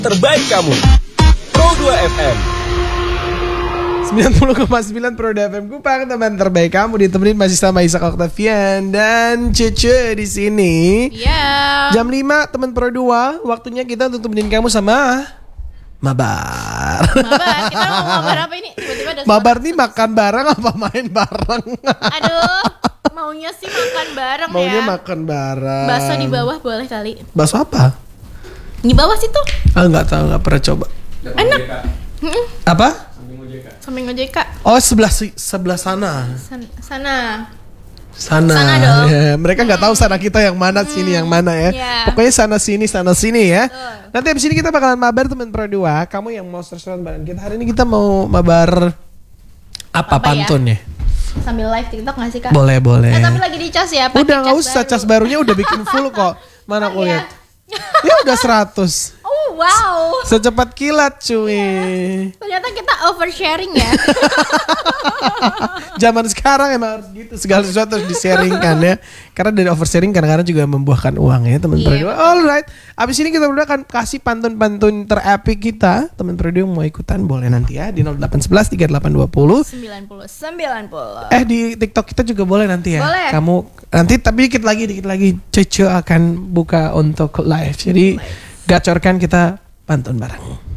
Terbaik kamu Pro 2 FM 90,9 Pro 2 FM Kupang, teman terbaik kamu, ditemenin masih sama Ishak Octavian dan Cece di sini. Jam 5 teman Pro 2, waktunya kita untuk temenin kamu sama Mabar. Kita mau mabar apa ini? Tiba-tiba ada Mabar nih makan bareng apa main bareng? Aduh, maunya sih makan bareng Maunya ya. makan bareng. Bakso di bawah boleh kali. Bakso apa? Di bawah situ. Nggak tahu, nggak pernah coba. Enak. Apa? Samping OJK. Oh, sebelah sana. Sana. Sana dong. Ya, mereka nggak tahu sana kita yang mana, sini yang mana ya. Yeah. Pokoknya sana sini ya. Betul. Nanti abis ini kita bakalan mabar teman Pro 2. Kamu yang mau restoran bareng kita hari ini, kita mau mabar apa Apa ya? pantunnya? Sambil live TikTok nggak sih, Kak? Boleh. Tapi lagi dicas ya. pakai Udah nggak usah, cas barunya udah bikin full kok. Mana aku iya. lihat? Ya udah 100. Oh wow. Secepat kilat cuy. Ternyata kita oversharing ya. Zaman sekarang emang harus gitu, segala sesuatu harus di-sharingkan ya. Karena dari oversharing kadang-kadang juga membuahkan uang ya teman Pro 2. Alright, abis ini kita berdua akan kasih pantun-pantun terepik kita. Teman Pro 2 mau ikutan boleh nanti ya di 0811 3820 90. di TikTok kita juga boleh nanti ya. Boleh. Kamu nanti, tapi dikit lagi Cece akan buka untuk live. Jadi gacorkan kita pantun bareng.